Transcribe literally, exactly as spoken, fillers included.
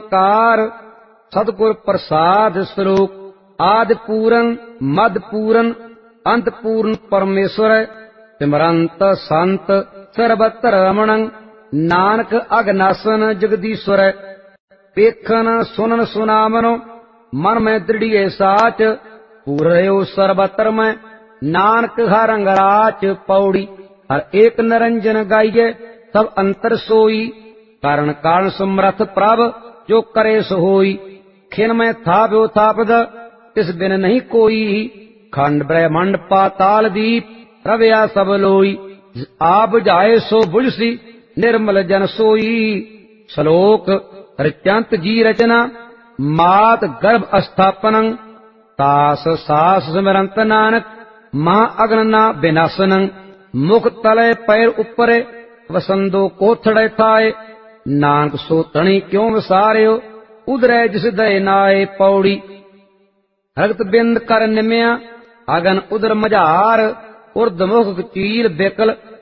ਓੰਕਾਰ ਸਤਿਗੁਰ ਪ੍ਰਸਾਦ ਸ਼ਲੋਕ। ਆਦਿ ਪੂਰਨ ਮਧ ਪੂਰਨ ਅੰਤ ਪੂਰਨ ਪਰਮੇਸ਼ਵਰ ਸਿਮਰੰਤ ਸੰਤ ਸਰਬਤਰ ਰਮਣੰ ਨਾਨਕ ਅਗਨਾਸਨ ਜਗਦੀਸ਼ਵਰ। ਵੇਖਨ ਸੁਨਨ ਸੁਨਾਵਨੋ ਮਨ ਮੈਂ ਦ੍ਰਿੜੀਏ ਸਾਚ ਪੂਰਿਓ ਸਰਬਤਰ ਮੈਂ ਨਾਨਕ ਹਰ ਰੰਗ ਰਾਚ। ਪੌੜੀ ਹਰ ਏਕ ਨਿਰੰਜਨ ਗਾਈਏ ਸਭ ਅੰਤਰ ਸੋਈ ਕਾਰਨ ਕਾਰਨ ਸਮਰਥ ਪ੍ਰਭ ਜੋ ਕਰੇ ਸੋ ਹੋਈ। ਖਿਨ ਮੈਂ ਥਾਪਿਓ ਥਾਪਦ ਤਿਸ ਬਿਨ ਨਹੀਂ ਕੋਈ ਖੰਡ ਬ੍ਰਹਮੰਡ ਪਾਤਾਲ ਦੀਪ ਰਵਿਆ ਸਭ ਲੋਈ। ਆਪ ਬੁਝਾਏ ਸੋ ਬੁਝਸੀ ਨਿਰਮਲ ਜਨ ਸੋਈ। ਸ਼ਲੋਕ ਰਚੰਤ ਜੀ ਰਚਨਾ ਮਾਤ ਗਰਭ ਅਸਥਾਪਨੰ ਤਾਸ ਸਾਸ ਸਿਮਰੰਤ ਨਾਨਕ ਮਹਾ ਅਗਨ ਨਾ ਬਿਨਾਸਨੰ। ਮੁਖ ਤਲੇ ਪੈਰ ਉੱਪਰੇ ਵਸੰਦੋ ਕੋਥੜੇ ਥਾਏ ਨਾਨਕ ਸੋ ਤਣੀ ਕਿਉ ਵਿਸਾਰਿਓ ਉਦਰੈ ਜਿਸ ਦਇ ਨਾਏ। ਪੌੜੀ ਰਗਤ ਬਿੰਦ ਕਰ ਨਿਮਿਆ ਅਗਨ ਉਦਰ ਮਝਾਰ ਉਰਧ ਮੁਖ ਚੀਲ ਬਿਕਲ